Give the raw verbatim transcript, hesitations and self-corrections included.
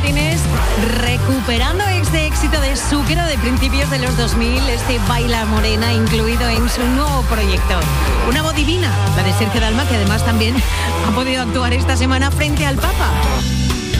Martínez, recuperando este éxito de Súquero de principios de los dos mil, este Baila Morena incluido en su nuevo proyecto. Una voz divina, la de Sergio Dalma, que además también ha podido actuar esta semana frente al Papa.